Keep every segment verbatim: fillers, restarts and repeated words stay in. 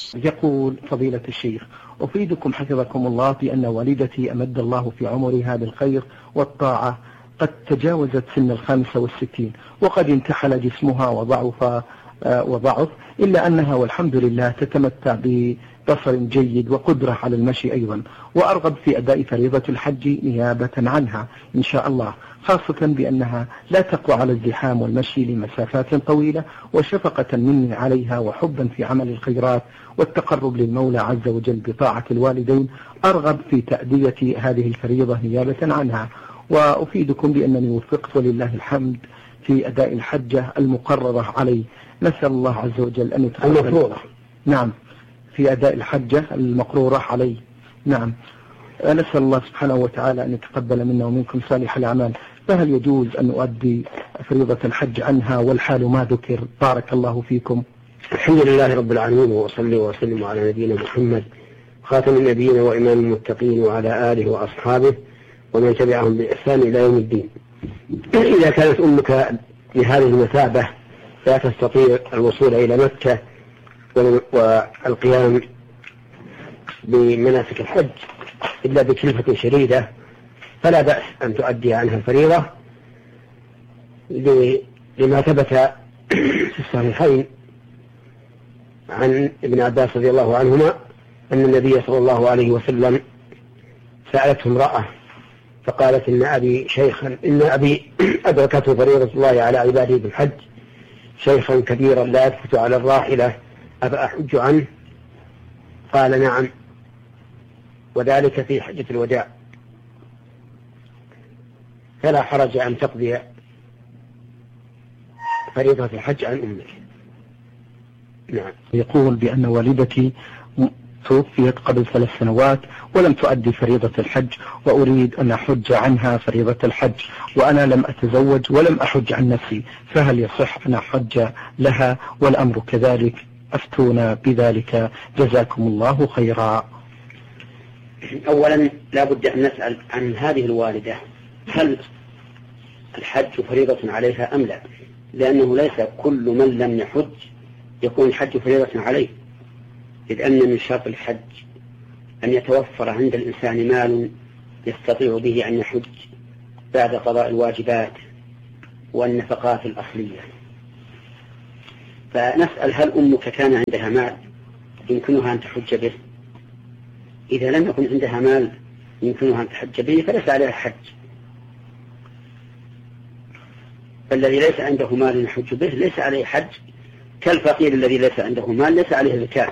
يقول فضيلة الشيخ: أفيدكم حفظكم الله بأن والدتي أمد الله في عمرها بالخير والطاعة قد تجاوزت سن الخامسة والستين، وقد انتحل جسمها وضعف وضعف إلا أنها والحمد لله تتمتع ببصر جيد وقدرة على المشي أيضا، وأرغب في أداء فريضة الحج نيابة عنها إن شاء الله، خاصة بأنها لا تقوى على الزحام والمشي لمسافات طويلة، وشفقة مني عليها وحبا في عمل الخيرات والتقرب للمولى عز وجل بطاعة الوالدين أرغب في تأدية هذه الفريضة نيابة عنها. وأفيدكم بأنني وفقت ولله الحمد في أداء الحجة المقررة علي، نسأل الله عز وجل أن يتقبل. المفروضة. نعم، في أداء الحجة المقرورة علي. نعم، نسأل الله سبحانه وتعالى أن يتقبل منا ومنكم صالح الأعمال. فهل يجوز أن أؤدي فريضة الحج عنها والحال ما ذكر؟ بارك الله فيكم. الحمد لله رب العالمين، وأصلي وأسلم على نبينا محمد خاتم النبيين وإمام المتقين وعلى آله وأصحابه ومن تبعهم بإحسان إلى يوم الدين. إذا كانت أمك بهذه المثابة لا تستطيع الوصول إلى مكة والقيام بمناسك الحج إلا بكلفة شديدة، فلا بأس أن تؤدي عنها الفريضة، لما ثبت في الصحيحين عن ابن عباس رضي الله عنهما أن النبي صلى الله عليه وسلم سألته امرأة فقالت: إن أبي شيخا إن أبي أدركته فريضة الله على عباده بالحج، شيخا كبيرا لا يثبت على الراحلة، أفأحج عنه؟ قال: نعم، وذلك في حجة الوداع، فلا حرج أن تقضي فريضة الحج عن أمك. نعم. يقول بأن والدتي توفيت قبل ثلاث سنوات ولم تؤدي فريضة الحج، وأريد أن أحج عنها فريضة الحج، وأنا لم أتزوج ولم أحج عن نفسي، فهل يصح أن أحج لها والأمر كذلك؟ أفتونا بذلك جزاكم الله خيرا. أولا لا بد أن نسأل عن هذه الوالدة هل الحج فريضة عليها أم لا، لأنه ليس كل من لم يحج يكون الحج فريضة عليه، إذ أن من شرط الحج أن يتوفر عند الإنسان مال يستطيع به أن يحج بعد قضاء الواجبات والنفقات الأصلية. فنسأل هل أمك كان عندها مال يمكنها أن تحج به؟ إذا لم يكن عندها مال يمكنها أن تحج به فليس عليها حج، فالذي ليس عنده مال يحج به ليس عليه حج، كالفقير الذي ليس عنده مال ليس عليه زكاة.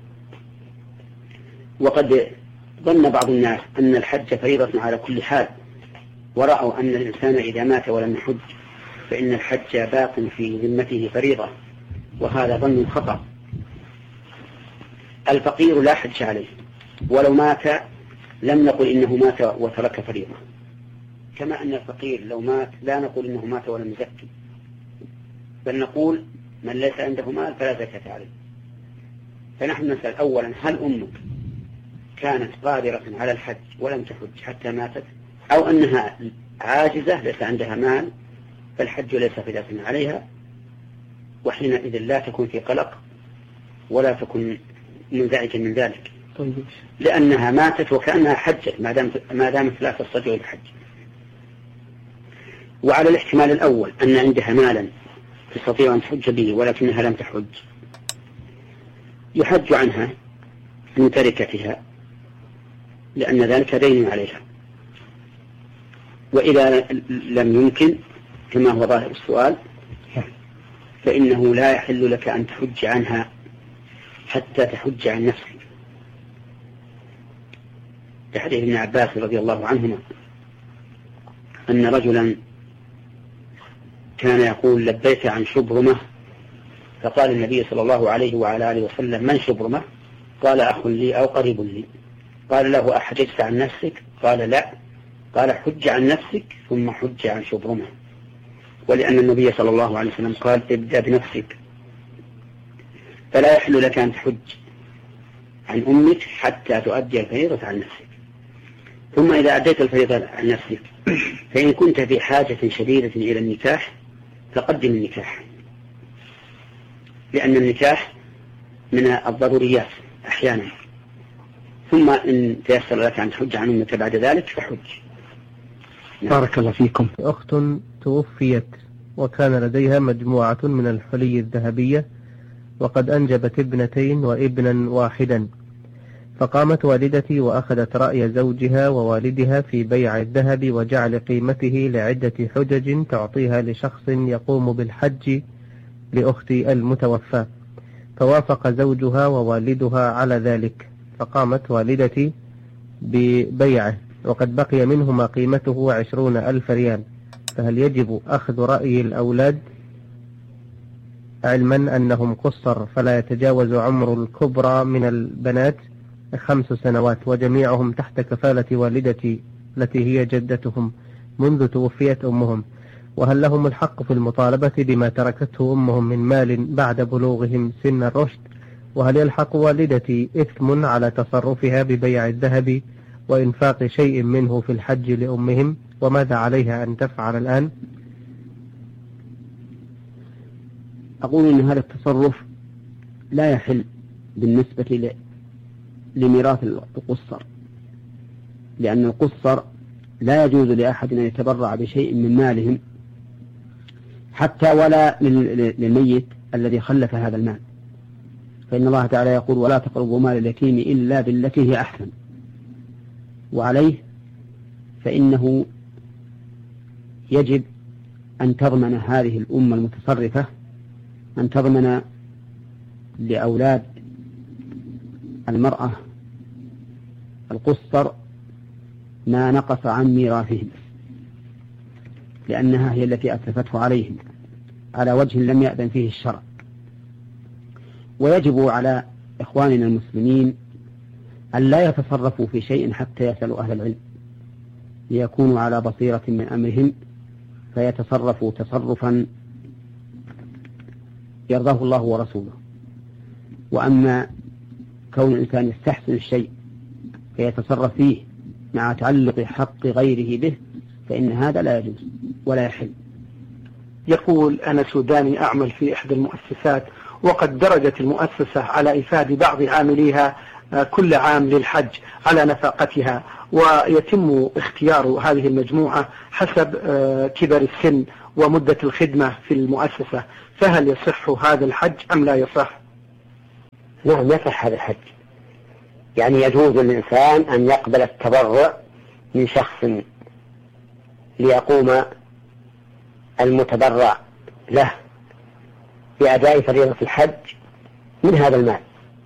وقد ظن بعض الناس أن الحج فريضة على كل حال، ورأوا أن الإنسان إذا مات ولم يحج فإن الحج باق في ذمته فريضة، وهذا ظن خطأ. الفقير لا حج عليه، ولو مات لم نقل إنه مات وترك فريضة، كما أن الفقير لو مات لا نقول إنه مات ولم يزكي، بل نقول من ليس عنده مال فلا زكاة عليه. فنحن نسأل أولا هل أمك كانت قادرة على الحج ولم تحج حتى ماتت، أو أنها عاجزة ليس عندها مال فالحج ليس فريضة عليها، وحينئذ لا تكون في قلق ولا تكون منزعجا من ذلك، لأنها ماتت وكأنها حجت ما دامت لا تستطيع الحج. وعلى الاحتمال الأول أن عندها مالا تستطيع أن تحج به ولكنها لم تحج، يحج عنها من تركتها لأن ذلك دين عليها. وإذا لم يمكن كما هو ظاهر السؤال فإنه لا يحل لك أن تحج عنها حتى تحج عن نفسك، لحديث ابن عباس رضي الله عنهما أن رجلا كان يقول لبيك عن شبرمة، فقال النبي صلى الله عليه وعلى آله وسلم من شبرمة؟ قال أخ لي أو قريب لي. قال له أحججت عن نفسك؟ قال لا. قال حج عن نفسك ثم حج عن شبرمة، ولأن النبي صلى الله عليه وسلم قال ابدأ بنفسك. فلا يحل لك أن تحج عن أمك حتى تؤدي الفريضة عن نفسك. ثم إذا أديت الفريضة عن نفسك فإن كنت في حاجة شديدة إلى النكاح فقدم النكاح، لأن النكاح من الضروريات أحيانا، ثم إن تيسر لك أن تحج عن أمك بعد ذلك فحج. بارك الله فيكم. أخت توفيت وكان لديها مجموعة من الحلي الذهبية وقد أنجبت ابنتين وابنا واحدا، فقامت والدتي وأخذت رأي زوجها ووالدها في بيع الذهب وجعل قيمته لعدة حجج تعطيها لشخص يقوم بالحج لأختي المتوفى، فوافق زوجها ووالدها على ذلك، فقامت والدتي ببيعه وقد بقي منهما قيمته عشرون ألف ريال، فهل يجب أخذ رأي الأولاد علما أنهم قصر فلا يتجاوز عمر الكبرى من البنات خمس سنوات وجميعهم تحت كفالة والدتي التي هي جدتهم منذ توفيت أمهم، وهل لهم الحق في المطالبة بما تركته أمهم من مال بعد بلوغهم سن الرشد؟ وهل يلحق والدتي إثم على تصرفها ببيع الذهب وإنفاق شيء منه في الحج لأمهم؟ وماذا عليها أن تفعل الآن؟ أقول أن هذا التصرف لا يحل بالنسبة لميراث القصر، لأن القصر لا يجوز لأحد أن يتبرع بشيء من مالهم حتى ولا للميت الذي خلف هذا المال، فإن الله تعالى يقول ولا تقربوا مال اليتيم إلا بالتي هي أحسن. وعليه فإنه يجب أن تضمن هذه الأمة المتصرفة أن تضمن لأولاد المرأة القصر ما نقص عن ميراثهم، لأنها هي التي أسلفته عليهم على وجه لم يأذن فيه الشرع. ويجب على إخواننا المسلمين أن لا يتصرفوا في شيء حتى يسألوا أهل العلم ليكونوا على بصيرة من أمرهم فيتصرفوا تصرفا يرضاه الله ورسوله. وأما كون الإنسان يستحسن الشيء فيتصرف فيه مع تعلق حق غيره به فإن هذا لا يجوز ولا يحل. يقول أنا سوداني أعمل في إحدى المؤسسات، وقد درجت المؤسسة على إفادة بعض عامليها كل عام للحج على نفقتها، ويتم اختيار هذه المجموعة حسب كبر السن ومدة الخدمة في المؤسسة، فهل يصح هذا الحج أم لا يصح؟ نعم يصح هذا الحج، يعني يجوز للإنسان أن يقبل التبرع من شخص ليقوم المتبرع له بأداء فريضة الحج من هذا المال.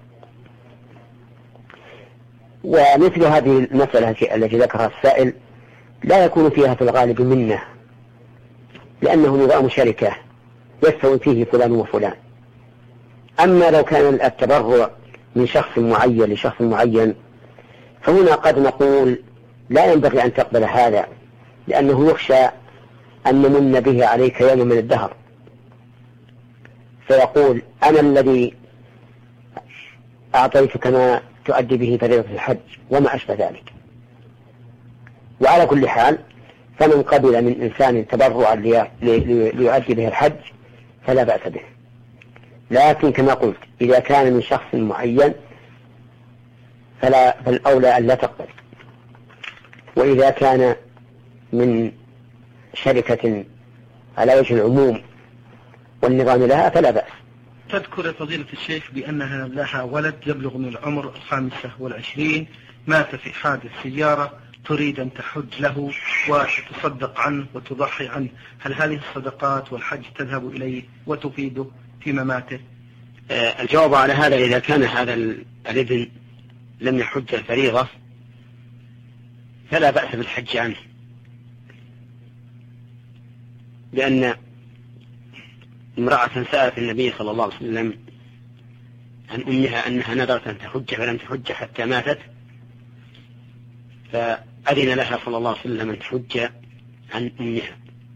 ومثل هذه المسألة التي ذكرها السائل لا يكون فيها في الغالب منه، لأنه نظام شركة يستوي فيه فلان وفلان. أما لو كان التبرع من شخص معين لشخص معين فهنا قد نقول لا ينبغي أن تقبل هذا، لأنه يخشى أن نمن به عليك يوم من الدهر، فيقول أنا الذي أعطيتك ما تؤدي به فريضة الحج وما أشبه ذلك. وعلى كل حال فمن قبل من إنسان تبرعا ليؤدي به الحج فلا بأس به، لكن كما قلت إذا كان من شخص معين فلا فالأولى أن لا تقبل، وإذا كان من شركة على وجه العموم والنظام لها فلا بأس. تذكر فضيلة الشيخ بأنها لها ولد يبلغ من العمر الخامسة والعشرين مات في حادث سيارة، تريد أن تحج له وتصدق عنه وتضحي عنه، هل هذه الصدقات والحج تذهب إليه وتفيده في مماته؟ آه الجواب على هذا إذا كان هذا الابن لم يحج الفريضة فلا بأس بالحج عنه، لأن امرأة سألت النبي صلى الله عليه وسلم عن أمها أنها نذرت أن تحج فلم تحج حتى ماتت، فأذن لها صلى الله عليه وسلم أن تحج عن أمها.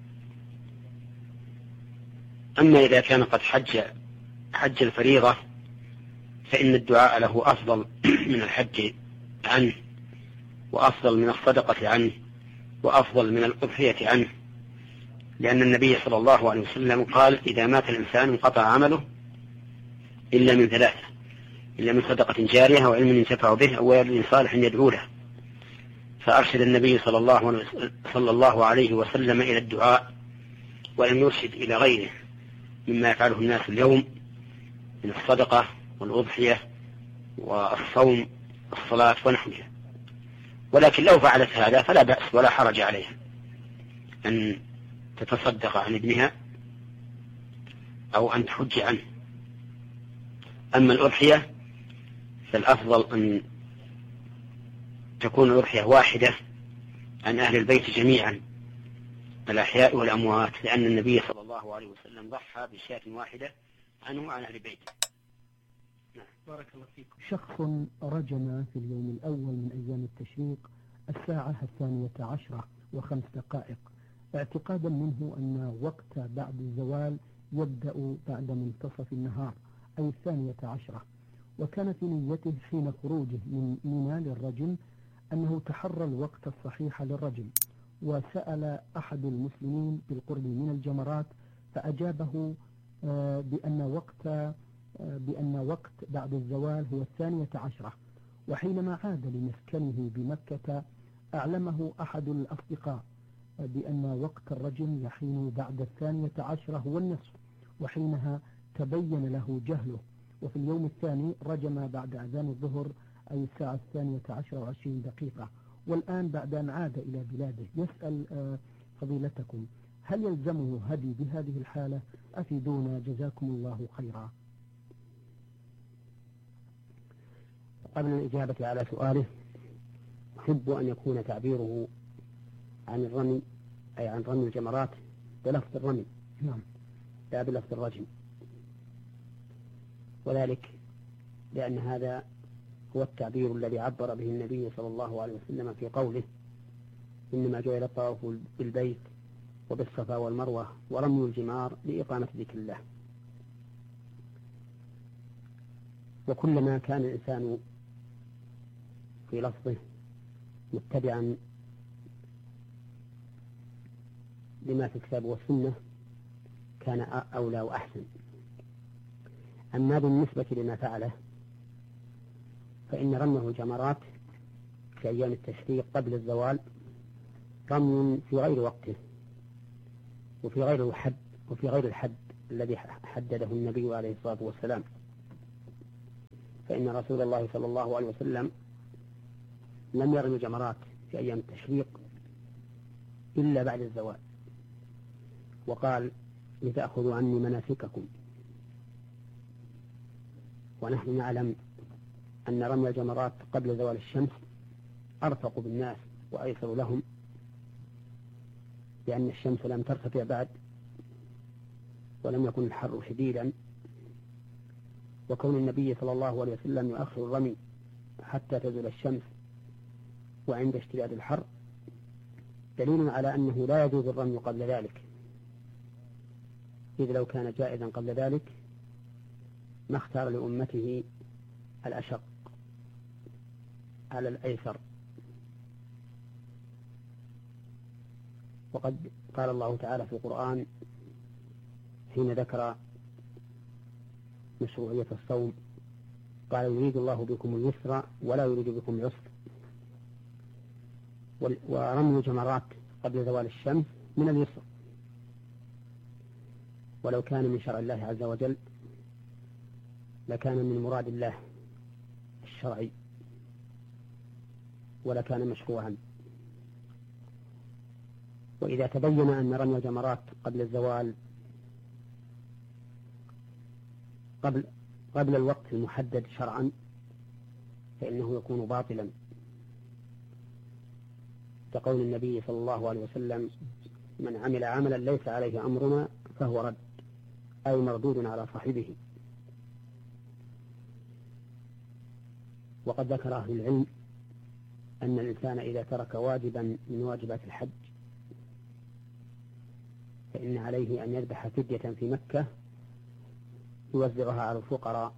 أما إذا كان قد حج حج الفريضة فإن الدعاء له أفضل من الحج عنه، وأفضل من الصدقة عنه، وأفضل من الأضحية عنه، لأن النبي صلى الله عليه وسلم قال إذا مات الإنسان انقطع عمله إلا من ثلاثة: إلا من صدقة جارية أو علم ينتفع به أو ولد صالح يدعو له. فأرشد النبي صلى الله, صلى الله عليه وسلم إلى الدعاء، ولم يرشد إلى غيره مما يفعله الناس اليوم من الصدقة والأضحية والصوم والصلاة ونحوها. ولكن لو فعلت هذا فلا بأس ولا حرج عليها أن تتصدق عن ابنها أو أن تحج عنه. أما الأضحية فالأفضل أن تكون الأضحية واحدة عن أهل البيت جميعا الأحياء والأموات، لأن النبي صلى الله عليه وسلم ضحى بشاة واحدة عنه وعن أهل بيته. نعم. بارك الله فيكم. شخص رجم في اليوم الأول من أيام التشريق الساعة الثانية عشرة وخمس دقائق اعتقادا منه أن وقت بعد الزوال يبدأ بعد منتصف النهار أي الثانية عشرة، وكان في نيته حين خروجه من منى للرجم أنه تحرى الوقت الصحيح للرجم، وسأل أحد المسلمين بالقرب من الجمرات فأجابه بأن وقت بأن وقت بعد الزوال هو الثانية عشرة. وحينما عاد لمسكنه بمكة أعلمه أحد الأصدقاء بأن وقت الرجم يحين بعد الثانية عشرة هو النصف، وحينها تبين له جهله، وفي اليوم الثاني رجم بعد أذان الظهر أي الساعة الثانية عشرة وعشرين دقيقة. والآن بعد أن عاد إلى بلاده يسأل فضيلتكم هل يلزمه هدي بهذه الحالة؟ أفيدونا جزاكم الله خيرا. قبل الإجابة على سؤاله أحب أن يكون تعبيره عن الرمي أي عن رمي الجمرات بلفظ الرمي، نعم، لا بلفظ الرجم، وذلك لأن هذا هو التعبير الذي عبر به النبي صلى الله عليه وسلم في قوله إنما جعل الطواف بالبيت وبالصفا والمروة ورمي الجمار لإقامة ذكر الله. وكلما كان الإنسان في لفظه متبعا لما في الكتاب والسنة كان أولى وأحسن. أما بالنسبة لما فعله فإن رميه الجمرات في أيام التشريق قبل الزوال رمي في غير وقته وفي غير الحد وفي غير الحد الذي حدده النبي عليه الصلاة والسلام، فإن رسول الله صلى الله عليه وسلم لم يرمي الجمرات في أيام التشريق إلا بعد الزوال، وقال لتأخذوا عني مناسككم. ونحن نعلم أن رمي الجمرات قبل زوال الشمس أرفق بالناس وأيسر لهم، لأن الشمس لم ترتفع بعد ولم يكن الحر شديدا، وكون النبي صلى الله عليه وسلم يؤخر الرمي حتى تزول الشمس وعند اشتداد الحر دليل على أنه لا يجوز الرمي قبل ذلك، إذ لو كان جائزا قبل ذلك ما اختار لأمته الأشق على الأيسر. وقد قال الله تعالى في القرآن حين ذكر مشروعية الصوم قال يريد الله بكم اليسر ولا يريد بكم العسر. ورمي الجمرات قبل زوال الشمس من اليسر، ولو كان من شرع الله عز وجل لكان من مراد الله الشرعي ولكان مشروعا. وإذا تبين أن رمي الجمرات قبل الزوال قبل قبل الوقت المحدد شرعا فإنه يكون باطلا، كقول النبي صلى الله عليه وسلم من عمل عملا ليس عليه أمرنا فهو رد أي مردود على صاحبه. وقد ذكر أهل العلم أن الإنسان إذا ترك واجبا من واجبات الحج فإن عليه أن يذبح فدية في مكة يوزعها على الفقراء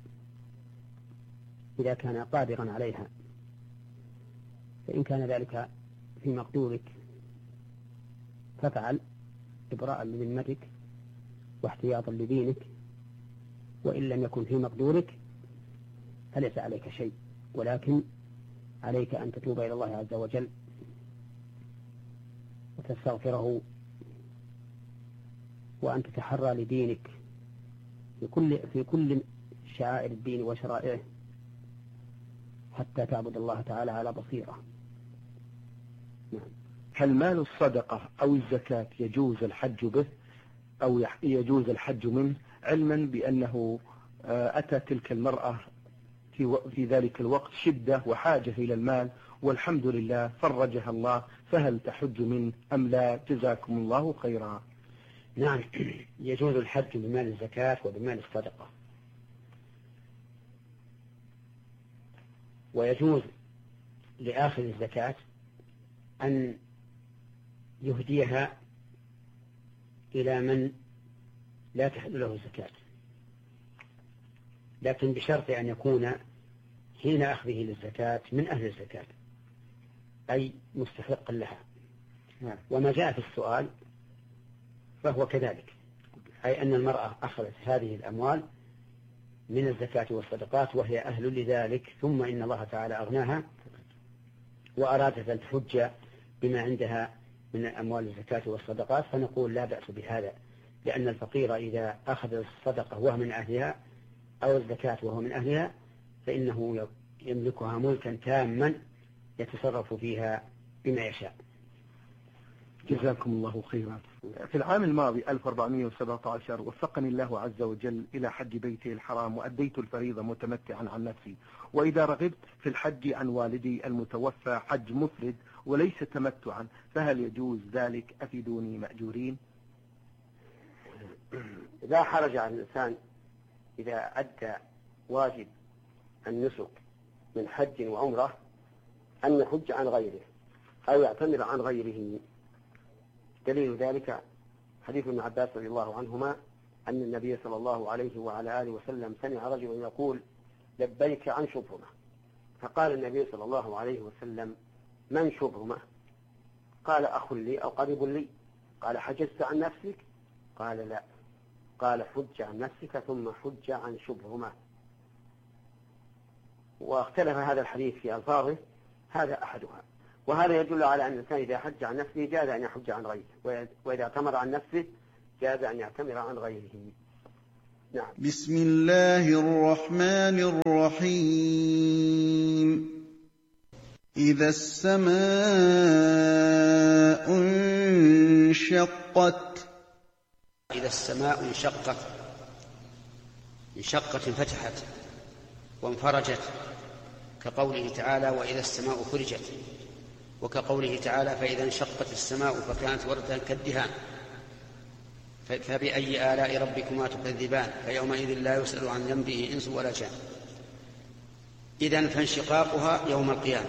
إذا كان قادرا عليها، فإن كان ذلك في مقدورك فافعل إبراء لذمتك واحتياطا لدينك، وإن لم يكن في مقدورك فليس عليك شيء، ولكن عليك أن تتوب إلى الله عز وجل وتستغفره، وأن تتحرى لدينك في كل في كل شعائر الدين وشرائعه حتى تعبد الله تعالى على بصيرة. هل مال الصدقة أو الزكاة يجوز الحج به أو يجوز الحج منه، علما بأنه أتى تلك المرأة في ذلك الوقت شدة وحاجة إلى المال والحمد لله فرجها الله، فهل تحج منه أم لا؟ جزاكم الله خيرا. نعم، يجوز الحج بمال الزكاة وبمال الصدقة، ويجوز لآخذ الزكاة أن يهديها إلى من لا تحل له الزكاة، لكن بشرط أن يكون حين أخذه للزكاة من أهل الزكاة، أي مستحق لها. وما جاء في السؤال فهو كذلك، أي أن المرأة أخذت هذه الأموال من الزكاة والصدقات وهي أهل لذلك، ثم إن الله تعالى أغناها وأرادت أن تحج بما عندها من أموال الزكاة والصدقات، فنقول لا بأس بهذا، لأن الفقير إذا أخذ الصدقة وهو من أهلها أو الزكاة وهو من أهلها فإنه يملكها ملكا تاما يتصرف فيها بما يشاء. جزاكم الله خيرا. في العام الماضي ألف وأربعمائة وسبعة عشر وفقني الله عز وجل إلى حج بيته الحرام، وأديت الفريضة متمتعا عن نفسي، وإذا رغبت في الحج عن والدي المتوفى حج مفرد وليس تمتعا، فهل يجوز ذلك؟ أفيدوني مأجورين. لا حرج على الإنسان إذا أدى واجب النسك من حج وعمرة أن يحج عن غيره أو يعتمر عن غيره. دليل ذلك حديث ابن عباس رضي الله عنهما أن النبي صلى الله عليه وعلى آله وسلم سمع رجلا يقول لبيك عن شبرمة، فقال النبي صلى الله عليه وسلم من شبرمة؟ قال أخ لي أو قريب لي. قال حجزت عن نفسك؟ قال لا. قال حج عن نفسك ثم حج عن شبرمة. واختلف هذا الحديث في ألفاظه، هذا أحدها، وهذا يدل على أن الإنسان إذا حج عن نفسه جاز أن يحج عن غيره، وإذا اعتمر عن نفسه جاز أن يعتمر عن غيره. نعم. بسم الله الرحمن الرحيم. إذا السماء انشقت. إذا السماء انشقت، انشقت انفتحت وانفرجت، كقوله تعالى وإذا السماء فرجت، وكقوله تعالى فإذا انشقت السماء فكانت وردة كالدهان، فبأي آلاء ربكما تكذبان، فيومئذ لا يسأل عن ذنبه إنس ولا جان. إذن فانشقاقها يوم القيامة.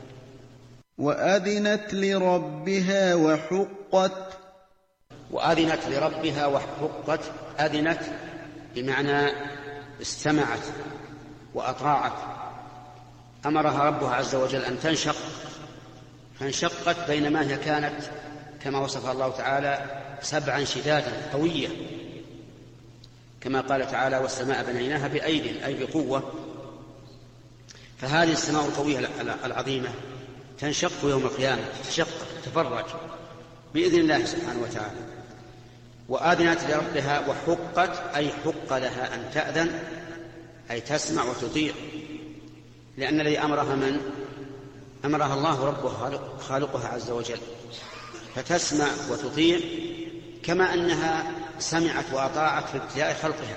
وأذنت لربها وحقت. وأذنت لربها وحقت. أذنت بمعنى استمعت وأطاعت، أمرها ربها عز وجل أن تنشق فانشقت، بينما هي كانت كما وصف الله تعالى سبعا شدادا قوية، كما قال تعالى والسماء بنيناها بأيد أي بقوة. فهذه السماء القوية العظيمة تنشق يوم القيامة، تشق تفرج بإذن الله سبحانه وتعالى. وآذنت لربها وحقت أي حق لها أن تأذن، أي تسمع وتطيع، لأن الذي أمرها من أمرها الله ربها خالقها عز وجل، فتسمع وتطيع كما أنها سمعت وأطاعت في ابتداء خلقها.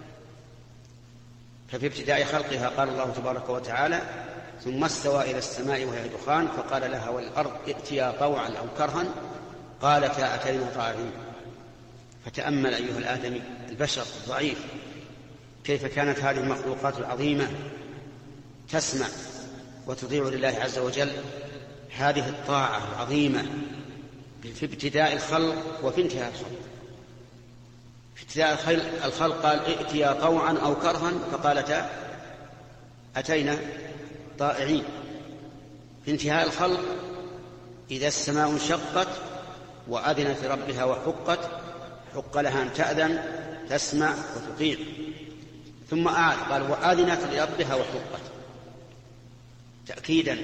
ففي ابتداء خلقها قال الله تبارك وتعالى ثم استوى إلى السماء وهي دخان فقال لها والأرض ائتيا طوعا أو كرها قالتا أتينا طائعين. فتأمل أيها الآدمي البشر الضعيف كيف كانت هذه المخلوقات العظيمة تسمع وتطيع لله عز وجل هذه الطاعة العظيمة في ابتداء الخلق وفي انتهاء الخلق. في ابتداء الخلق قال ائتيا طوعا أو كرها فقالتا أتينا طائعين. في انتهاء الخلق إذا السماء انشقت وأذنت ربها وحقت، حق لها أن تأذن تسمع وتطيع. ثم أعاد قال وآذنت لربها وحقت، تأكيدا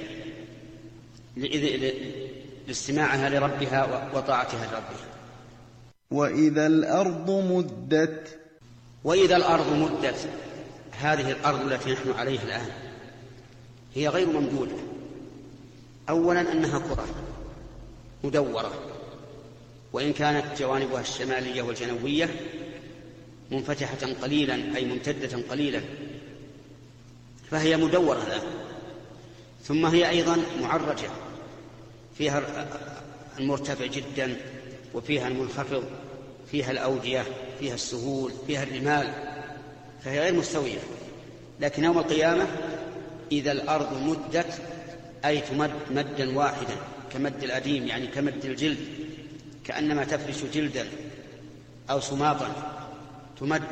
لاستماعها لربها وطاعتها لربها. وإذا الأرض مدت، وإذا الأرض مدت، هذه الأرض التي نحن عليها الآن هي غير ممدودة. أولا أنها كرة مدورة، وإن كانت جوانبها الشمالية والجنوبية منفتحة قليلا أي ممتدة قليلا، فهي مدورة الآن. ثم هي أيضا معرجة، فيها المرتفع جدا وفيها المنخفض، فيها الأودية، فيها السهول، فيها الرمال، فهي غير مستوية. لكن يوم القيامة إذا الأرض مدت أي تمد مدا واحدا كمد الأديم، يعني كمد الجلد، كأنما تفرش جلدا أو سماطا تمد،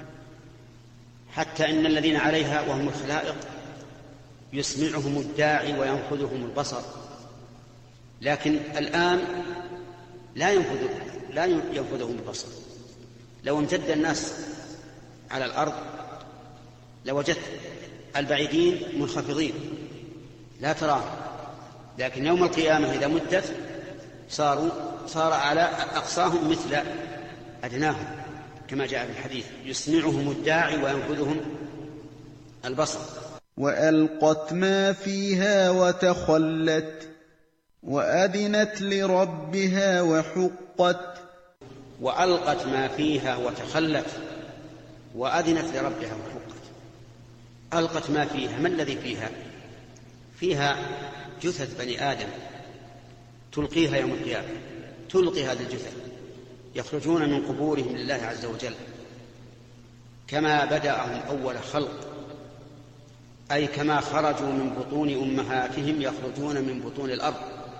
حتى إن الذين عليها وهم الخلائق يسمعهم الداعي وينفذهم البصر. لكن الآن لا ينفذ لا ينفذهم البصر. لو امتد الناس على الأرض لوجدت البعيدين منخفضين لا تراهم، لكن يوم القيامة إذا مدت صاروا صار على أقصاهم مثل أدناهم، كما جاء في الحديث يسمعهم الداعي وينفذهم البصر. وألقت ما فيها وتخلت وأذنت لربها وحقت. وألقت ما فيها وتخلت وأذنت لربها وحقت. ألقت ما فيها، ما الذي فيها؟ فيها جثث بني آدم تلقيها يوم القيامة، تلقي هذه الجثث، يخرجون من قبورهم لله عز وجل كما بدأهم أول خلق، أي كما خرجوا من بطون أمهاتهم يخرجون من بطون الأرض.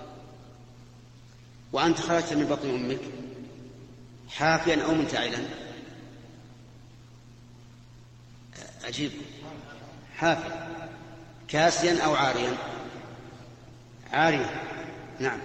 وأنت خرجت من بطن أمك حافيا أو منتعلا؟ عجيب، حافيا. كاسيا أو عاريا؟ عاريا، نعم.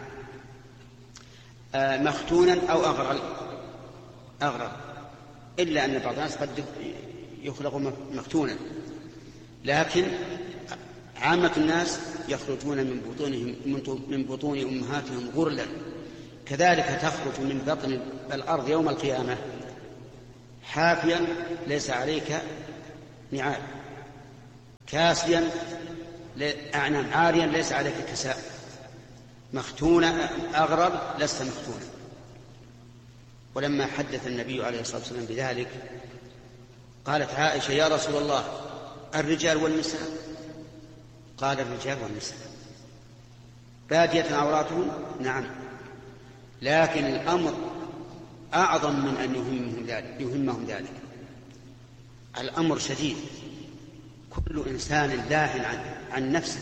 آه مختونا أو أغرل؟ أغرل، إلا أن بعض الناس قد يخلق مختونا، لكن عامة الناس يخرجون من بطونهم من بطون أمهاتهم غرلا. كذلك تخرج من بطن الأرض يوم القيامة حافيا ليس عليك نعال، كاسيا أعنام، عاريا ليس عليك كساء، مختونا أغرب لست مختونا. ولما حدث النبي عليه الصلاة والسلام بذلك قالت عائشة يا رسول الله الرجال والنساء؟ قال الرجال والنساء بادية عوراتهم، نعم، لكن الأمر أعظم من أن يهمهم ذلك, يهمهم ذلك. الأمر شديد، كل إنسان لاهٍ عن, عن نفسه،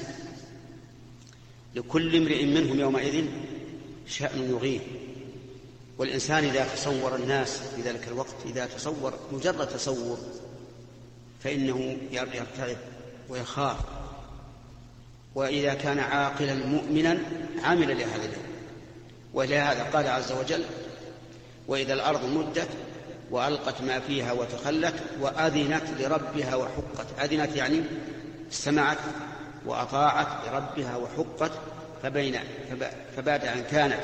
لكل امرئ منهم يومئذ شأن يغيه. والإنسان إذا تصور الناس في ذلك الوقت، إذا تصور مجرد تصور فإنه يرتعب ويخاف. وإذا كان عاقلا مؤمنا عمل لهذا اليوم. ولهذا قال عز وجل وإذا الأرض مدت وألقت ما فيها وتخلت وأذنت لربها وحقت. أذنت يعني استمعت وأطاعت لربها وحقت. فبين فبعد أن كانت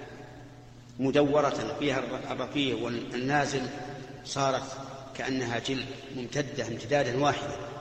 مدورة فيها الرفيع والنازل صارت كأنها جلد ممتدة امتدادا واحدا.